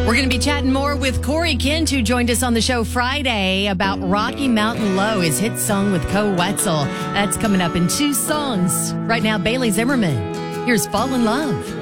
We're going to be chatting more with Corey Kent, who joined us on the show Friday about Rocky Mountain Low, his hit song with Co Wetzel. That's coming up in 2 songs. Right now, Bailey Zimmerman. Here's Fall in Love.